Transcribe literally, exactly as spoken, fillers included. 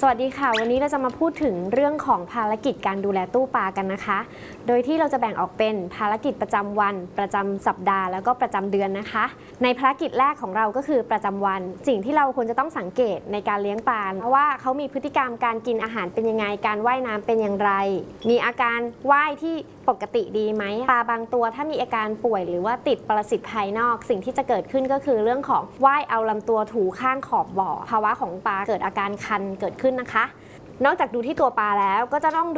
สวัสดีค่ะวันนี้เราจะมาพูดถึงเรื่องของภารกิจการดูแลตู้ปลากันนะคะโดยที่เราจะแบ่งออกเป็นภารกิจประจำวันประจำสัปดาห์แล้วก็ประจำเดือนนะคะในภารกิจแรกของเราก็คือประจำวันสิ่งที่เราควรจะต้องสังเกตในการเลี้ยงปลาเพราะว่าเขามีพฤติกรรมการกินอาหารเป็นยังไงการว่ายน้ำเป็นอย่างไรมีอาการว่ายที่ปกติดีไหมปลาบางตัวถ้ามีอาการป่วยหรือว่าติดปรสิตภายนอกสิ่งที่จะเกิดขึ้นก็คือเรื่องของว่ายเอาลำตัวถูข้างขอบบ่อภาวะของปลาเกิดอาการคันเกิดขึ้นนะคะนอกจากดูที่ตัวปลาแล้วก็จะต้องดู